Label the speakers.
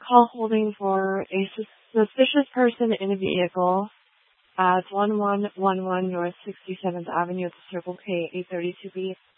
Speaker 1: call holding for a suspicious person in a vehicle at 1111 North 67th Avenue at the Circle K 832B.